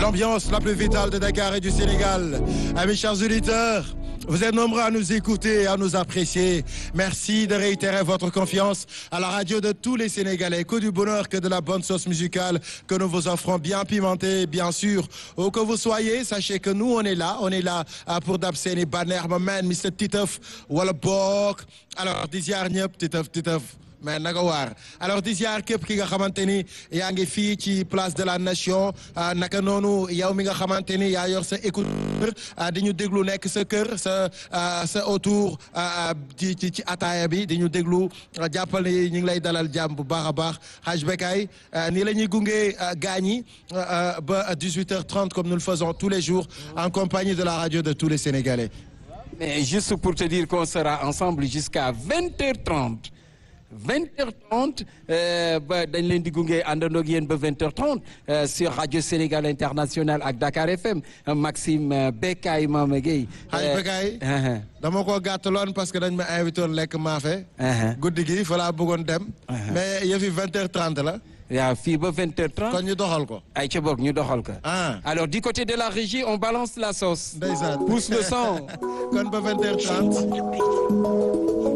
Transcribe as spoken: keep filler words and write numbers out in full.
l'ambiance la plus vitale de Dakar et du Sénégal. Amis chers auditeurs, vous êtes nombreux à nous écouter et à nous apprécier. Merci de réitérer votre confiance à la radio de tous les Sénégalais. Que du bonheur, que de la bonne sauce musicale que nous vous offrons, bien pimentée, bien sûr. Où que vous soyez, sachez que nous, on est là. On est là pour Dab Seni Banner, man, mister Titeuf, wala bok. Alors, di ziar ñëpp, Titeuf, Titeuf. mais naka waar alors di ziar képp ki nga xamante ni yaa ngi fii ci place de la nation naka noonu yow mi nga xamante ni yaa yor sa écouteur di ñu déglu nekk sa kër sa sa autour ci ci ci ataaya bi di ñu déglu jàppal ni ñu ngi lay dalal jàmm bu baax a baax Hadj Bekay nii la ñuy gunge gaañ yi ba dix-huit heures trente comme nous le faisons tous les jours en compagnie de la radio de tous les Sénégalais. Mais juste pour te dire qu'on sera ensemble jusqu'à vingt heures trente. vingt heures trente ba dañ leen di gunge àndandoo ak yéen ba vingt heures trente sur Radio Sénégal International ak Dakar F M Maxime Bekay Mama Gueye. Hadj Bekay. dama ko gàttaloon parce que dañ ma invité woon lekk maafe. guddi gi fa laa bëggoon dem. mais yëfi vingt heures trente la. waaw fii ba vingt heures trente. kon ñu doxal ko. ay ca boog ñu doxal ko. alors du côté de la régie on balance la sauce. ndeysaan pousse le son. kon ba vingt heures trente.